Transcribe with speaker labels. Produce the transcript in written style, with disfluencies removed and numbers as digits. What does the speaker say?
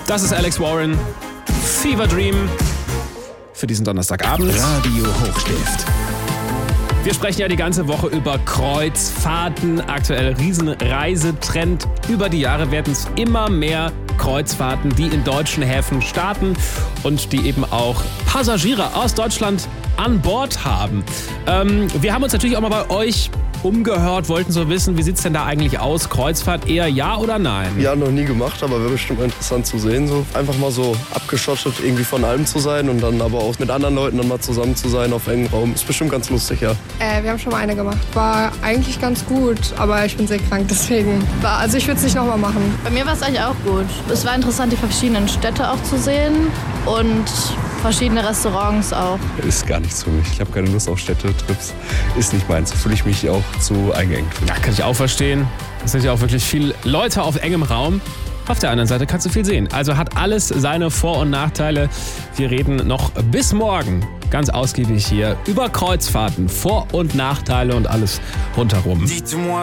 Speaker 1: Das ist Alex Warren, Fever Dream für diesen Donnerstagabend.
Speaker 2: Radio Hochstift.
Speaker 1: Wir sprechen ja die ganze Woche über Kreuzfahrten, aktuell Riesenreisetrend. Über die Jahre werden es immer mehr Kreuzfahrten, die in deutschen Häfen starten und die eben auch Passagiere aus Deutschland an Bord haben. Wir haben uns natürlich auch mal bei euch umgehört, wollten so wissen, wie sieht es denn da eigentlich aus? Kreuzfahrt eher ja oder nein?
Speaker 3: Ja, noch nie gemacht, aber wäre bestimmt mal interessant zu sehen. So einfach mal so abgeschottet irgendwie von allem zu sein und dann aber auch mit anderen Leuten dann mal zusammen zu sein auf engem Raum. Ist bestimmt ganz lustig, ja.
Speaker 4: Wir haben schon mal eine gemacht. War eigentlich ganz gut, aber ich bin sehr krank, deswegen. Also ich würde es nicht nochmal machen.
Speaker 5: Bei mir war es eigentlich auch gut. Es war interessant, die verschiedenen Städte auch zu sehen und verschiedene Restaurants auch.
Speaker 6: Ist gar nichts für mich. Ich habe keine Lust auf Städtetrips. Ist nicht meins. Fühle ich mich auch zu eingeengt.
Speaker 1: Ja, kann ich auch verstehen. Es sind ja auch wirklich viele Leute auf engem Raum. Auf der anderen Seite kannst du viel sehen. Also hat alles seine Vor- und Nachteile. Wir reden noch bis morgen ganz ausgiebig hier über Kreuzfahrten, Vor- und Nachteile und alles rundherum.